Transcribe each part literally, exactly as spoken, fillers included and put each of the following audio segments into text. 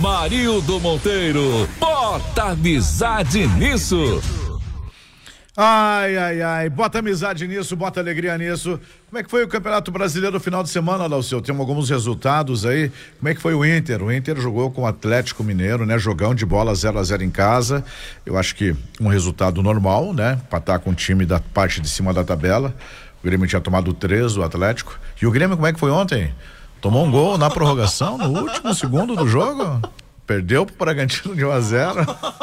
Amarildo Monteiro, bota amizade nisso. Ai, ai, ai, bota amizade nisso, bota alegria nisso. Como é que foi o Campeonato Brasileiro no final de semana, Lauceu? Tem alguns resultados aí. Como é que foi o Inter? O Inter jogou com o Atlético Mineiro, né? Jogão de bola zero a zero em casa. Eu acho que um resultado normal, né? Empatar com o time da parte de cima da tabela. O Grêmio tinha tomado três do Atlético. E o Grêmio, como é que foi ontem? Tomou um gol na prorrogação, no último segundo do jogo. Perdeu pro Bragantino de um a zero.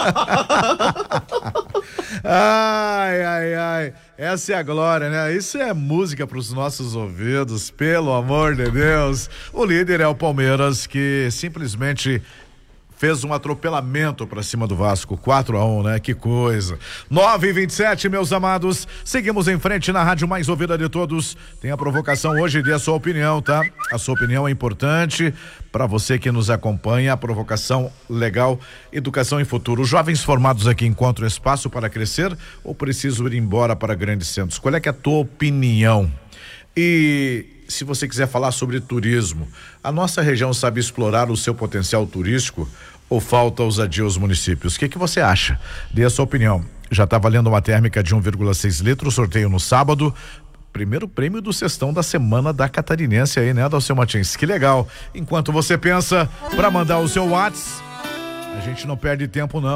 Ai, ai, ai. Essa é a glória, né? Isso é música para os nossos ouvidos, pelo amor de Deus. O líder é o Palmeiras, que simplesmente fez um atropelamento pra cima do Vasco, quatro a um, né? Que coisa. nove e vinte e sete, meus amados. Seguimos em frente na rádio mais ouvida de todos. Tem a provocação hoje, dê a sua opinião, tá? A sua opinião é importante para você que nos acompanha. A provocação legal, educação e futuro. Os jovens formados aqui encontram espaço para crescer ou precisam ir embora para grandes centros? Qual é que é a tua opinião? E se você quiser falar sobre turismo, a nossa região sabe explorar o seu potencial turístico ou falta ousadia aos municípios? O que que você acha? Dê a sua opinião. Já está valendo uma térmica de um vírgula seis litros, sorteio no sábado. Primeiro prêmio do Sextão da Semana da Catarinense aí, né, Dalceu Martins? Que legal. Enquanto você pensa, para mandar o seu WhatsApp, a gente não perde tempo não.